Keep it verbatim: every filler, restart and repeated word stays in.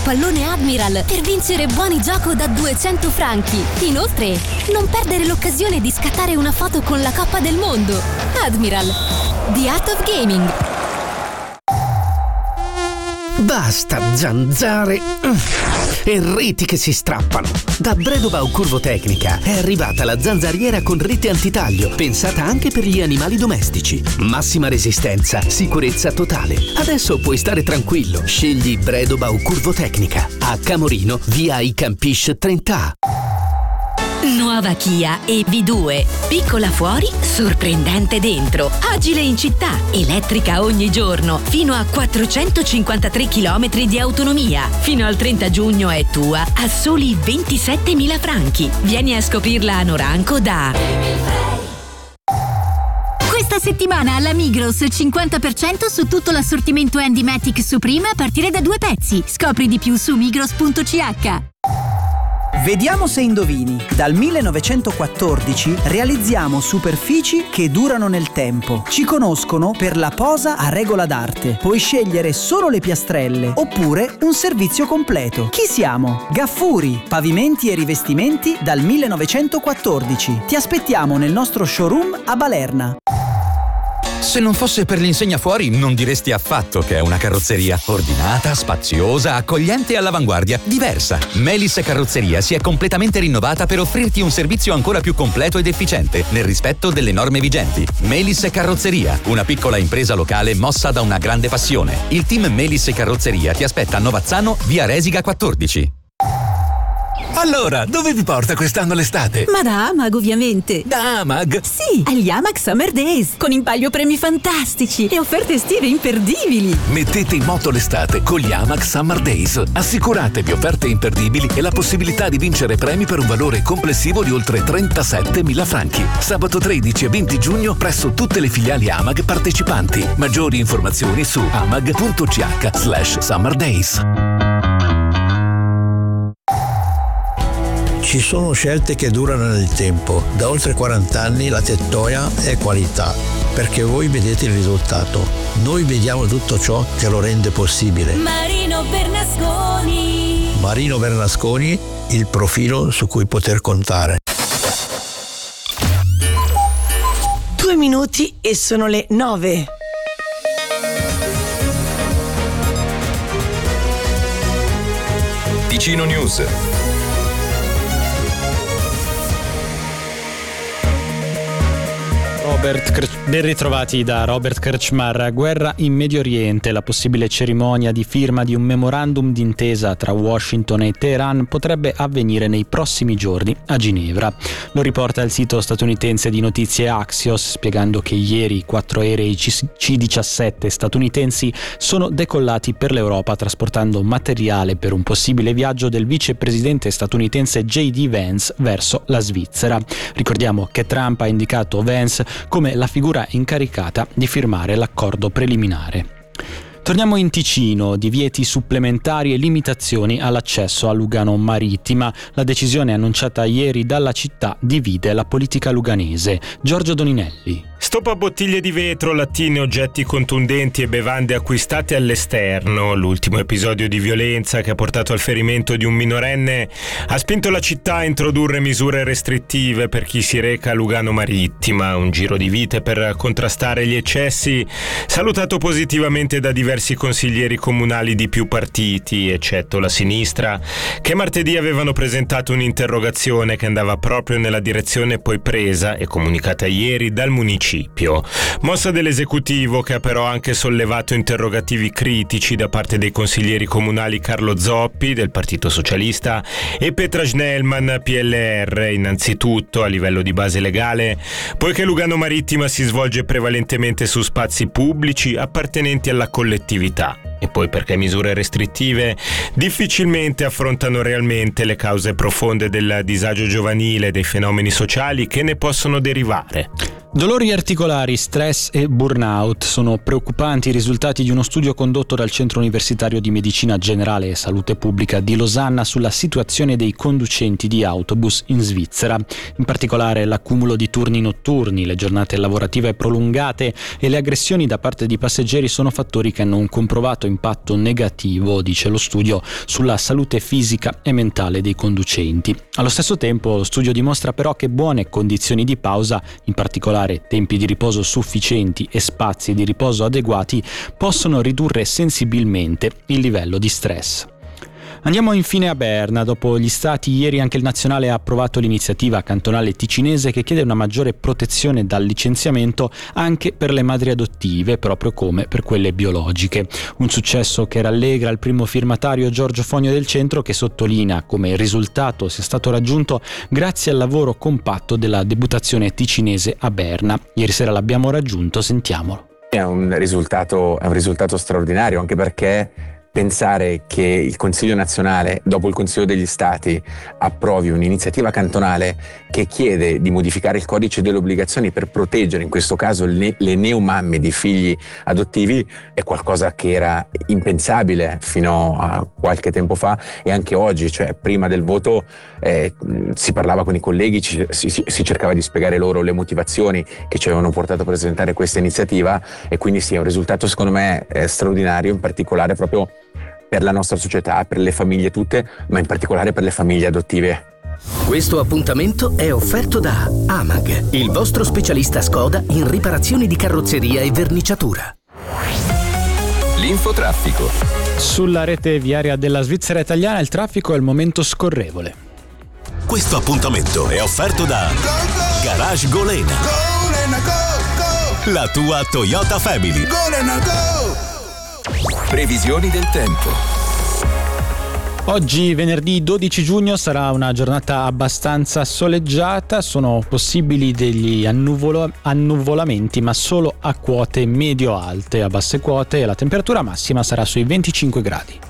pallone Admiral per vincere buoni gioco da duecento franchi. Inoltre, non perdere l'occasione di scattare una foto con la Coppa del Mondo. Admiral, The Art of Gaming. Basta zanzare e reti che si strappano. Da Bredobau Curvotecnica è arrivata la zanzariera con rete antitaglio, pensata anche per gli animali domestici. Massima resistenza, sicurezza totale. Adesso puoi stare tranquillo. Scegli Bredobau Curvotecnica. A Camorino, via I Campish trenta A. Nuova Kia E V due. Piccola fuori, sorprendente dentro. Agile in città, elettrica ogni giorno. Fino a quattrocentocinquantatré chilometri di autonomia. Fino al trenta giugno è tua a soli ventisettemila franchi. Vieni a scoprirla a Noranco da... Questa settimana alla Migros cinquanta per cento su tutto l'assortimento Handymatic Supreme a partire da due pezzi. Scopri di più su migros punto c h. Vediamo se indovini. Dal millenovecentoquattordici realizziamo superfici che durano nel tempo. Ci conoscono per la posa a regola d'arte. Puoi scegliere solo le piastrelle oppure un servizio completo. Chi siamo? Gaffuri, pavimenti e rivestimenti dal millenovecentoquattordici. Ti aspettiamo nel nostro showroom a Balerna. Se non fosse per l'insegna fuori, non diresti affatto che è una carrozzeria. Ordinata, spaziosa, accogliente e all'avanguardia, diversa. Melis Carrozzeria si è completamente rinnovata per offrirti un servizio ancora più completo ed efficiente, nel rispetto delle norme vigenti. Melis Carrozzeria, una piccola impresa locale mossa da una grande passione. Il team Melis Carrozzeria ti aspetta a Novazzano, via Resiga quattordici. Allora, dove vi porta quest'anno l'estate? Ma da Amag, ovviamente. Da Amag? Sì, agli Amag Summer Days, con in palio premi fantastici e offerte estive imperdibili. Mettete in moto l'estate con gli Amag Summer Days. Assicuratevi offerte imperdibili e la possibilità di vincere premi per un valore complessivo di oltre trentasettemila franchi. Sabato tredici e venti giugno presso tutte le filiali Amag partecipanti. Maggiori informazioni su amag punto c h slash summer days. Ci sono scelte che durano nel tempo. Da oltre quaranta anni la Tettoia è qualità, perché voi vedete il risultato. Noi vediamo tutto ciò che lo rende possibile. Marino Bernasconi. Marino Bernasconi, il profilo su cui poter contare. Due minuti e sono le nove. Ticino News. Robert Kr- ben ritrovati da Robert Krčmar. Guerra in Medio Oriente. La possibile cerimonia di firma di un memorandum d'intesa tra Washington e Teheran potrebbe avvenire nei prossimi giorni a Ginevra. Lo riporta il sito statunitense di notizie Axios, spiegando che ieri quattro aerei C diciassette statunitensi sono decollati per l'Europa trasportando materiale per un possibile viaggio del vicepresidente statunitense J D Vance verso la Svizzera. Ricordiamo che Trump ha indicato Vance come la figura incaricata di firmare l'accordo preliminare. Torniamo in Ticino, divieti supplementari e limitazioni all'accesso a Lugano Marittima. La decisione annunciata ieri dalla città divide la politica luganese. Giorgio Doninelli. Stop a bottiglie di vetro, lattine, oggetti contundenti e bevande acquistate all'esterno. L'ultimo episodio di violenza che ha portato al ferimento di un minorenne ha spinto la città a introdurre misure restrittive per chi si reca a Lugano Marittima. Un giro di vite per contrastare gli eccessi, salutato positivamente da diversi consiglieri comunali di più partiti, eccetto la sinistra, che martedì avevano presentato un'interrogazione che andava proprio nella direzione poi presa e comunicata ieri dal municipio. Mossa dell'esecutivo che ha però anche sollevato interrogativi critici da parte dei consiglieri comunali Carlo Zoppi del Partito Socialista e Petra Schnellman P L R, innanzitutto a livello di base legale, poiché Lugano Marittima si svolge prevalentemente su spazi pubblici appartenenti alla collettività. E poi perché misure restrittive difficilmente affrontano realmente le cause profonde del disagio giovanile e dei fenomeni sociali che ne possono derivare. Dolori articolari, stress e burnout sono preoccupanti i risultati di uno studio condotto dal Centro Universitario di Medicina Generale e Salute Pubblica di Losanna sulla situazione dei conducenti di autobus in Svizzera. In particolare l'accumulo di turni notturni, le giornate lavorative prolungate e le aggressioni da parte di passeggeri sono fattori che hanno un comprovato impatto negativo, dice lo studio, sulla salute fisica e mentale dei conducenti. Allo stesso tempo lo studio dimostra però che buone condizioni di pausa, in particolare tempi di riposo sufficienti e spazi di riposo adeguati, possono ridurre sensibilmente il livello di stress. Andiamo infine a Berna. Dopo gli stati, ieri anche il Nazionale ha approvato l'iniziativa cantonale ticinese che chiede una maggiore protezione dal licenziamento anche per le madri adottive, proprio come per quelle biologiche. Un successo che rallegra il primo firmatario Giorgio Fogno del Centro, che sottolinea come il risultato sia stato raggiunto grazie al lavoro compatto della deputazione ticinese a Berna. Ieri sera l'abbiamo raggiunto, sentiamolo. È un risultato, è un risultato straordinario, anche perché pensare che il Consiglio nazionale, dopo il Consiglio degli Stati, approvi un'iniziativa cantonale che chiede di modificare il codice delle obbligazioni per proteggere, in questo caso, le, le neomamme di figli adottivi, è qualcosa che era impensabile fino a qualche tempo fa, e anche oggi, cioè prima del voto, eh, si parlava con i colleghi, ci, si, si cercava di spiegare loro le motivazioni che ci avevano portato a presentare questa iniziativa, e quindi sì, è un risultato secondo me eh, straordinario, in particolare proprio per la nostra società, per le famiglie tutte, ma in particolare per le famiglie adottive. Questo appuntamento è offerto da Amag, il vostro specialista Skoda in riparazioni di carrozzeria e verniciatura. L'infotraffico. Sulla rete viaria della Svizzera italiana il traffico è al momento scorrevole. Questo appuntamento è offerto da Garage Golena, la tua Toyota Family. Previsioni del tempo. Oggi venerdì dodici giugno sarà una giornata abbastanza soleggiata, sono possibili degli annuvolo- annuvolamenti ma solo a quote medio-alte. A basse quote la temperatura massima sarà sui venticinque gradi.